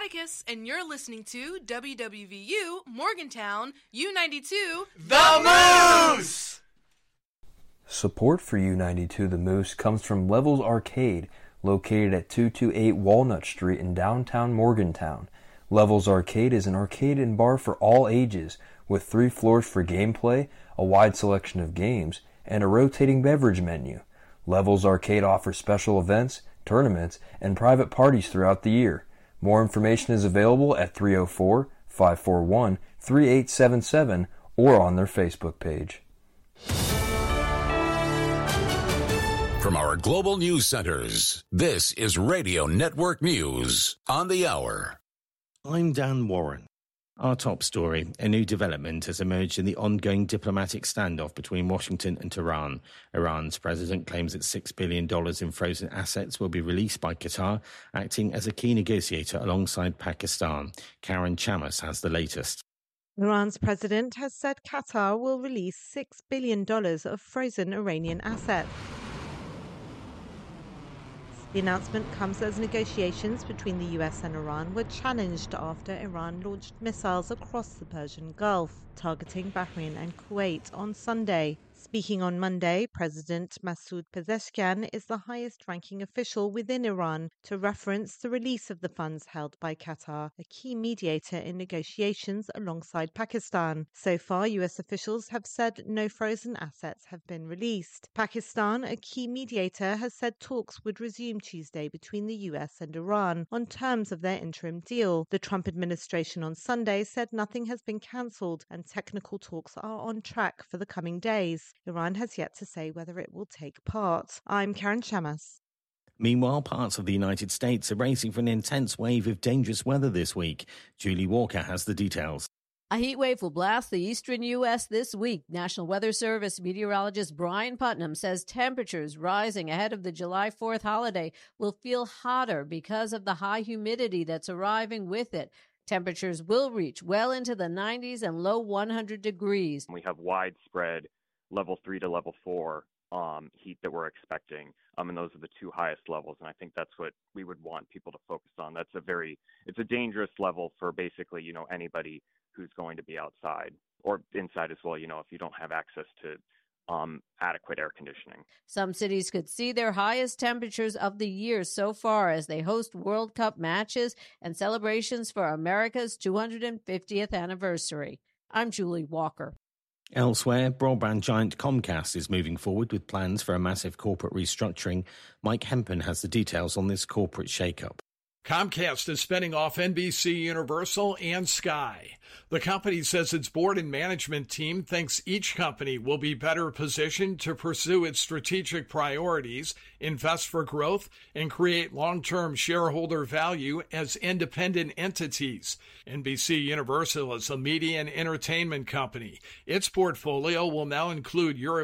Atticus, and you're listening to WWVU Morgantown U92 The Moose! Support for U92 The Moose comes from Levels Arcade, located at 228 Walnut Street in downtown Morgantown. Levels Arcade is an arcade and bar for all ages, with 3 floors for gameplay, a wide selection of games, and a rotating beverage menu. Levels Arcade offers special events, tournaments, and private parties throughout the year. More information is available at 304-541-3877 or on their Facebook page. From our global news centers, this is Radio Network News on the Hour. I'm Dan Warren. Our top story, a new development has emerged in the ongoing diplomatic standoff between Washington and Tehran. Iran's president claims that $6 billion in frozen assets will be released by Qatar, acting as a key negotiator alongside Pakistan. Karen Chamas has the latest. Iran's president has said Qatar will release $6 billion of frozen Iranian assets. The announcement comes as negotiations between the US and Iran were challenged after Iran launched missiles across the Persian Gulf, targeting Bahrain and Kuwait on Sunday. Speaking on Monday, President Masoud Pezeshkian is the highest-ranking official within Iran to reference the release of the funds held by Qatar, a key mediator in negotiations alongside Pakistan. So far, US officials have said no frozen assets have been released. Pakistan, a key mediator, has said talks would resume Tuesday between the US and Iran on terms of their interim deal. The Trump administration on Sunday said nothing has been cancelled and technical talks are on track for the coming days. Iran has yet to say whether it will take part. I'm Karen Chamas. Meanwhile, parts of the United States are bracing for an intense wave of dangerous weather this week. Julie Walker has the details. A heat wave will blast the eastern U.S. this week. National Weather Service meteorologist Brian Putnam says temperatures rising ahead of the July 4th holiday will feel hotter because of the high humidity that's arriving with it. Temperatures will reach well into the 90s and low 100 degrees. We have widespread level 3 to level 4 heat that we're expecting, and those are the 2 highest levels, and I think that's what we would want people to focus on. It's a dangerous level for basically, anybody who's going to be outside or inside as well, if you don't have access to adequate air conditioning. Some cities could see their highest temperatures of the year so far as they host World Cup matches and celebrations for America's 250th anniversary. I'm Julie Walker. Elsewhere, broadband giant Comcast is moving forward with plans for a massive corporate restructuring. Mike Hempen has the details on this corporate shakeup. Comcast is spinning off NBC Universal and Sky. The company says its board and management team thinks each company will be better positioned to pursue its strategic priorities, invest for growth, and create long-term shareholder value as independent entities. NBC Universal is a media and entertainment company. Its portfolio will now include Europe